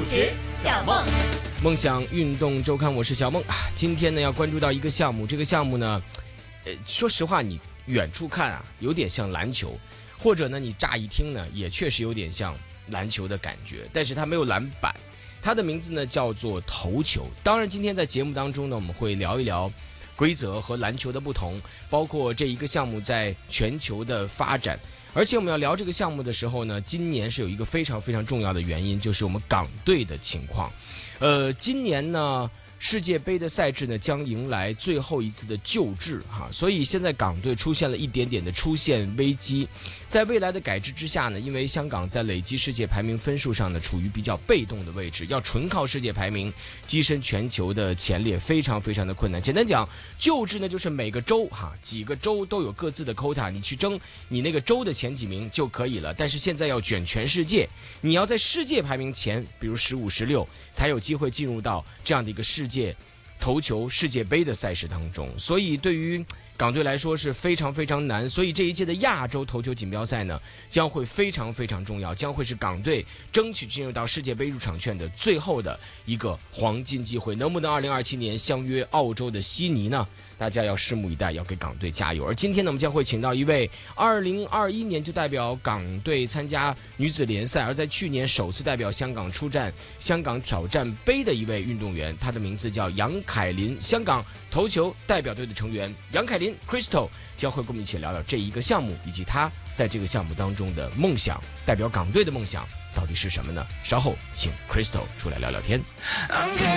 时小梦， 梦想运动周刊，我是小梦。今天呢要关注到一个项目，这个项目呢，说实话你远处看啊，有点像篮球，或者呢你乍一听呢，也确实有点像篮球的感觉，但是它没有篮板。它的名字呢叫做投球。当然今天在节目当中呢，我们会聊一聊规则和篮球的不同，包括这一个项目在全球的发展。而且我们要聊这个项目的时候呢，今年是有一个非常非常重要的原因，就是我们港队的情况。今年呢世界杯的赛制呢将迎来最后一次的救治所以现在港队出现了一点点的出现危机。在未来的改制之下呢，因为香港在累积世界排名分数上呢处于比较被动的位置，要纯靠世界排名跻身全球的前列非常非常的困难。简单讲，救治呢就是每个州几个州都有各自的 quota， 你去争你那个州的前几名就可以了。但是现在要卷全世界，你要在世界排名前，比如15、16才有机会进入到这样的一个世界投球世界杯的赛事当中。所以对于港队来说是非常非常难，所以这一届的亚洲投球锦标赛呢将会非常非常重要，将会是港队争取进入到世界杯入场券的最后的一个黄金机会。能不能2027年相约澳洲的悉尼呢？大家要拭目以待，要给港队加油。而今天呢，我们将会请到一位2021年就代表港队参加女子联赛，而在去年首次代表香港出战香港挑战杯的一位运动员，她的名字叫杨凯琳，香港投球代表队的成员。杨凯琳 Crystal 将会跟我们一起聊聊这一个项目，以及她在这个项目当中的梦想，代表港队的梦想到底是什么呢？稍后请 Crystal 出来聊聊天。